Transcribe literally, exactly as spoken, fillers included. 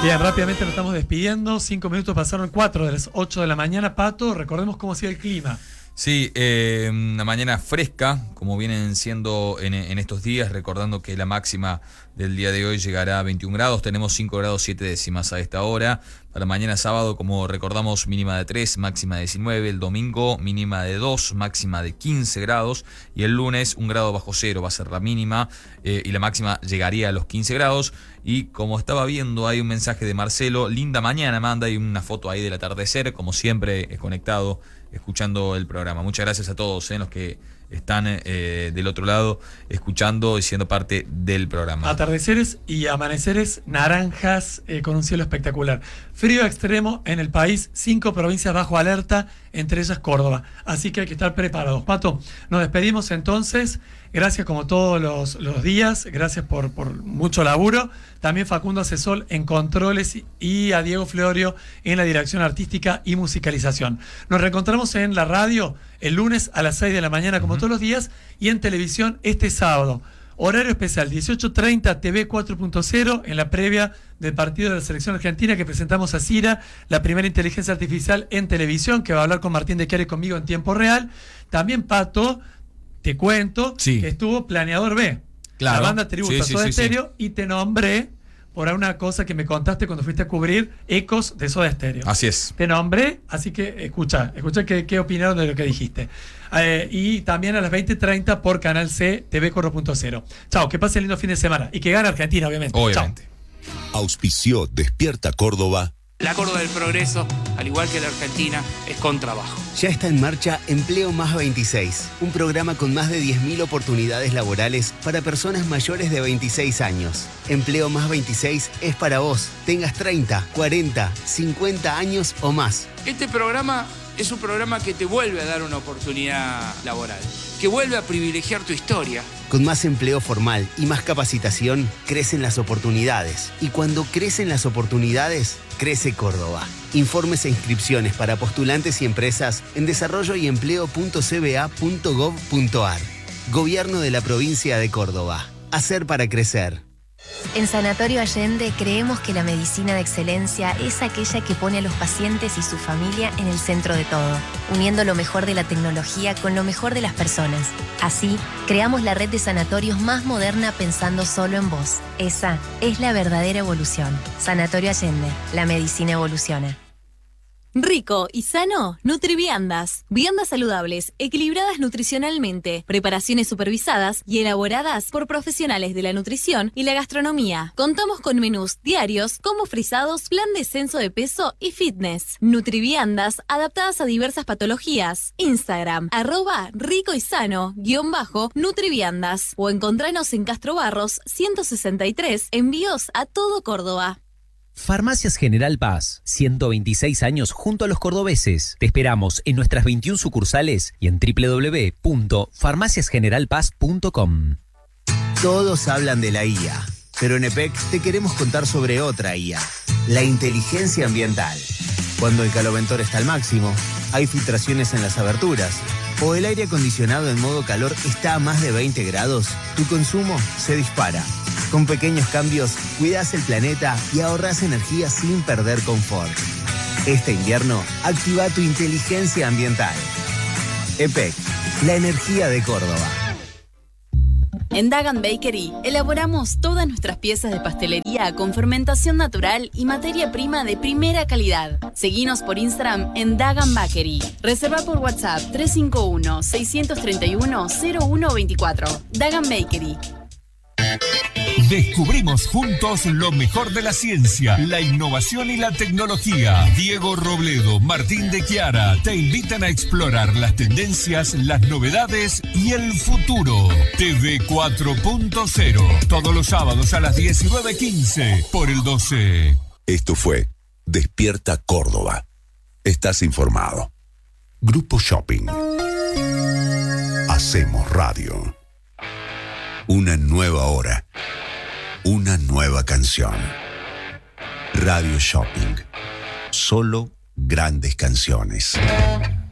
Bien, rápidamente nos estamos despidiendo. Cinco minutos pasaron cuatro de las ocho de la mañana. Pato, recordemos cómo sigue el clima. Sí, eh, una mañana fresca, como vienen siendo en, en estos días, recordando que la máxima del día de hoy llegará a veintiún grados, tenemos cinco grados siete décimas a esta hora. Para mañana sábado, como recordamos, mínima de tres, máxima de diecinueve, el domingo mínima de dos, máxima de quince grados, y el lunes un grado bajo cero va a ser la mínima, eh, y la máxima llegaría a los quince grados. Y como estaba viendo, hay un mensaje de Marcelo, linda mañana, manda, hay una foto ahí del atardecer, como siempre, conectado, escuchando el programa. Muchas gracias a todos eh, los que están eh, del otro lado escuchando y siendo parte del programa. Atardeceres y amaneceres naranjas eh, con un cielo espectacular. Frío extremo en el país, cinco provincias bajo alerta, entre ellas Córdoba. Así que hay que estar preparados. Pato, nos despedimos entonces. Gracias como todos los, los días. Gracias por, por mucho laburo. También Facundo Asesol en controles y, y a Diego Florio en la dirección artística y musicalización. Nos reencontramos en la radio el lunes a las seis de la mañana como uh-huh. todos los días y en televisión este sábado. Horario especial, dieciocho treinta T V cuatro punto cero, en la previa del partido de la selección argentina que presentamos a Cira, la primera inteligencia artificial en televisión, que va a hablar con Martín de Chiari conmigo en tiempo real. También, Pato, te cuento sí. que estuvo Planeador B, claro. la banda tributo a sí, Soda sí, Stereo, sí. y te nombré por una cosa que me contaste cuando fuiste a cubrir Ecos de Soda Stereo. Así es. Te nombré, así que escucha, escucha qué, qué opinaron de lo que dijiste. Eh, y también a las veinte treinta por Canal C, T V cuatro punto cero. Chao, que pase el lindo fin de semana. Y que gane Argentina, obviamente. Obviamente. Chao. Auspició Despierta Córdoba. La Córdoba del Progreso, al igual que la Argentina, es con trabajo. Ya está en marcha Empleo Más veintiséis, un programa con más de diez mil oportunidades laborales para personas mayores de veintiséis años. Empleo Más veintiséis es para vos, tengas treinta, cuarenta, cincuenta años o más. Este programa es un programa que te vuelve a dar una oportunidad laboral, que vuelve a privilegiar tu historia. Con más empleo formal y más capacitación, crecen las oportunidades. Y cuando crecen las oportunidades, crece Córdoba. Informes e inscripciones para postulantes y empresas en desarrollo y empleo punto c b a punto gov punto a r. Gobierno de la Provincia de Córdoba. Hacer para crecer. En Sanatorio Allende creemos que la medicina de excelencia es aquella que pone a los pacientes y su familia en el centro de todo, uniendo lo mejor de la tecnología con lo mejor de las personas. Así, creamos la red de sanatorios más moderna pensando solo en vos. Esa es la verdadera evolución. Sanatorio Allende, la medicina evoluciona. Rico y sano, Nutriviandas. Viandas saludables, equilibradas nutricionalmente, preparaciones supervisadas y elaboradas por profesionales de la nutrición y la gastronomía. Contamos con menús diarios, como frisados, plan descenso de peso y fitness. Nutriviandas, adaptadas a diversas patologías. Instagram, arroba rico y sano, guión bajo, Nutriviandas. O encontranos en Castro Barros, ciento sesenta y tres, envíos a todo Córdoba. Farmacias General Paz, ciento veintiséis años junto a los cordobeses. Te esperamos en nuestras veintiuna sucursales y en doble u doble u doble u punto farmacias general paz punto com. Todos hablan de la I A, pero en E P E C te queremos contar sobre otra I A, la inteligencia ambiental. Cuando el caloventor está al máximo, hay filtraciones en las aberturas, o el aire acondicionado en modo calor está a más de veinte grados, tu consumo se dispara. Con pequeños cambios, cuidas el planeta y ahorras energía sin perder confort. Este invierno, activa tu inteligencia ambiental. E P E C, la energía de Córdoba. En Dagan Bakery elaboramos todas nuestras piezas de pastelería con fermentación natural y materia prima de primera calidad. Seguinos por Instagram en Dagan Bakery. Reserva por WhatsApp tres cinco uno, seis tres uno, cero uno dos cuatro. Dagan Bakery. Descubrimos juntos lo mejor de la ciencia, la innovación y la tecnología. Diego Robledo, Martín de Chiara te invitan a explorar las tendencias, las novedades y el futuro. T V cuatro punto cero, todos los sábados a las diecinueve quince por el doce. Esto fue Despierta Córdoba. Estás informado. Grupo Shopping. Hacemos radio. Una nueva hora. Una nueva canción. Radio Shopping. Solo grandes canciones.